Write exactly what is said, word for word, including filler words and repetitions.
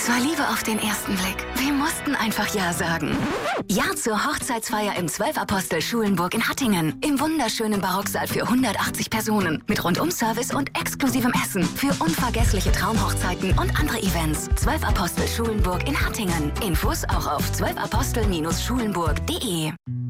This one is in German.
Es war Liebe auf den ersten Blick. Wir mussten einfach Ja sagen. Ja zur Hochzeitsfeier im Zwölf-Apostel Schulenburg in Hattingen. Im wunderschönen Barocksaal für hundertachtzig Personen. Mit Rundum-Service und exklusivem Essen. Für unvergessliche Traumhochzeiten und andere Events. Zwölf-Apostel Schulenburg in Hattingen. Infos auch auf zwölf apostel Bindestrich schulenburg punkt de.